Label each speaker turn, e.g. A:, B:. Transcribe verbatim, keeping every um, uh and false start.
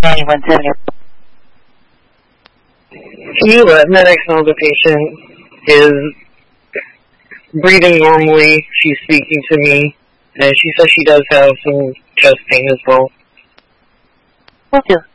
A: ninety-one seventy.
B: Can you let medics know the patient is breathing normally? She's speaking to me, and she says she does have some chest pain as well.
A: Will do.